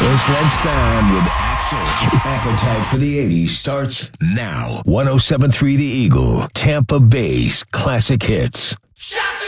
It's lunchtime with Axel. Appetite for the 80s starts now. 107.3 The Eagle, Tampa Bay's classic hits.